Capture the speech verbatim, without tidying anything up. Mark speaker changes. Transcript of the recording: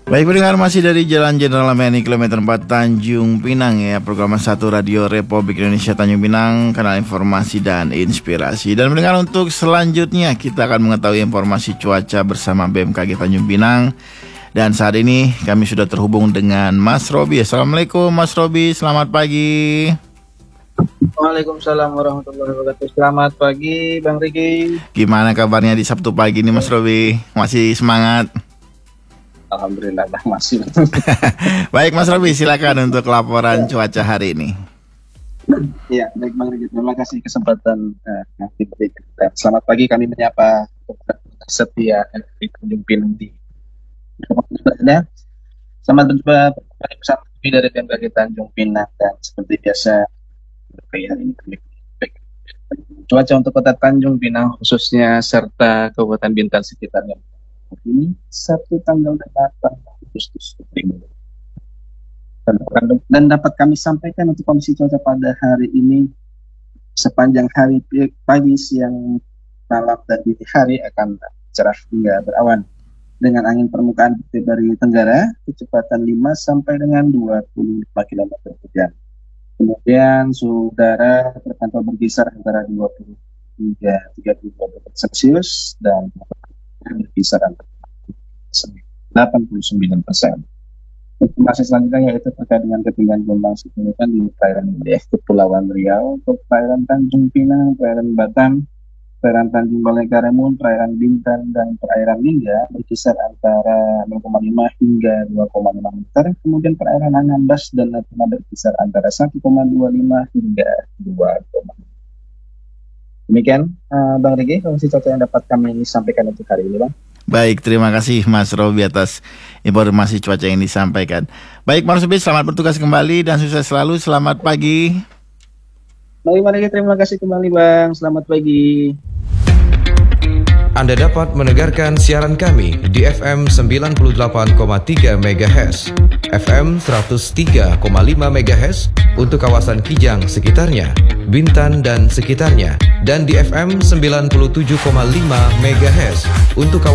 Speaker 1: Baik pendengar, masih dari Jalan Jenderal Lamani kilometer empat Tanjung Pinang ya, program satu Radio Republik Indonesia Tanjung Pinang, kanal informasi dan inspirasi. Dan pendengar, untuk selanjutnya kita akan mengetahui informasi cuaca bersama B M K G Tanjung Pinang. Dan saat ini kami sudah terhubung dengan Mas Robi. Assalamualaikum Mas Robi, selamat pagi.
Speaker 2: Waalaikumsalam warahmatullahi wabarakatuh. Selamat pagi Bang Riki.
Speaker 1: Gimana kabarnya di Sabtu pagi ini Mas Robi? Masih semangat?
Speaker 2: Alhamdulillah masih.
Speaker 1: Baik Mas Robi, silakan untuk laporan cuaca hari ini.
Speaker 2: Ya, baik Bang Riki. Terima kasih kesempatan uh, yang diberikan. Selamat pagi, kami menyapa setia di Tanjung Pinang di. Selamat berjumpa bersama kami dari B M K G Tanjung Pinang, dan seperti biasa hari ini cuaca untuk kota Tanjung Pinang khususnya serta Kabupaten Bintan sekitarnya ini Sabtu tanggal delapan Agustus dan dapat kami sampaikan untuk kondisi cuaca pada hari ini. Sepanjang hari pagi, siang, malam dan dini hari akan cerah hingga berawan dengan angin permukaan dari tenggara kecepatan lima sampai dengan dua puluh lima kilometer per jam. Kemudian suhu udara terpantau berkisar antara dua puluh hingga tiga puluh dua derajat Celcius dan berkisar antara delapan puluh sembilan persen. Informasi selanjutnya yaitu terkait dengan ketinggian gelombang signifikan di perairan wilayah Kepulauan Riau, untuk perairan Tanjung Pinang, perairan Batam, perairan Tanjung Balai Karimun, perairan Bintan, dan perairan Lingga berkisar antara nol koma lima hingga dua koma lima meter. Kemudian perairan Anambas dan Natuna berkisar antara satu koma dua lima hingga dua koma lima. Demikian uh, Bang Riki, kondisi cuaca yang dapat kami sampaikan untuk hari ini, Bang.
Speaker 1: Baik, terima kasih Mas Robi atas informasi cuaca yang disampaikan. Baik Mas Robi, selamat bertugas kembali dan sukses selalu. Selamat pagi.
Speaker 2: Baik Bang Riki, terima kasih kembali Bang. Selamat pagi.
Speaker 3: Anda dapat mendengarkan siaran kami di F M sembilan puluh delapan koma tiga megahertz, F M seratus tiga koma lima megahertz untuk kawasan Kijang sekitarnya, Bintan dan sekitarnya, dan di F M sembilan puluh tujuh koma lima megahertz untuk kawasan